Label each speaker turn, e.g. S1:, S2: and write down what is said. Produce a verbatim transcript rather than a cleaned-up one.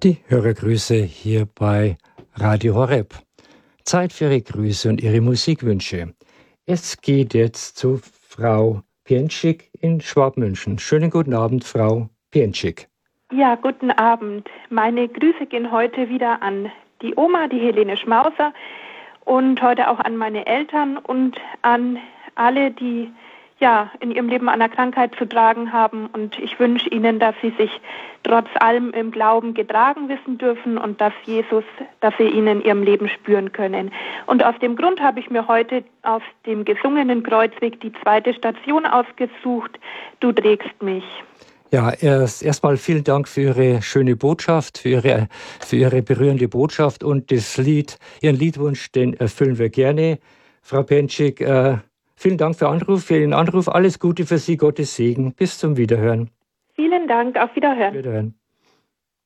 S1: Die Hörergrüße hier bei Radio Horeb. Zeit für Ihre Grüße und Ihre Musikwünsche. Es geht jetzt zu Frau Pienschik in Schwabmünchen. Schönen guten Abend, Frau Pienschik.
S2: Ja, guten Abend. Meine Grüße gehen heute wieder an die Oma, die Helene Schmauser, und heute auch an meine Eltern und an alle, die ja in ihrem Leben eine Krankheit zu tragen haben. Und ich wünsche Ihnen, dass Sie sich trotz allem im Glauben getragen wissen dürfen und dass Jesus, dass Sie ihn in Ihrem Leben spüren können. Und aus dem Grund habe ich mir heute auf dem gesungenen Kreuzweg die zweite Station ausgesucht. Du trägst mich.
S1: Ja, erst erstmal vielen Dank für Ihre schöne Botschaft, für Ihre, für Ihre berührende Botschaft und das Lied, Ihren Liedwunsch, den erfüllen wir gerne. Frau Pienschik, äh, vielen Dank für, Anruf, für Ihren Anruf. Alles Gute für Sie, Gottes Segen. Bis zum Wiederhören.
S2: Vielen Dank, auf Wiederhören.
S1: Wiederhören.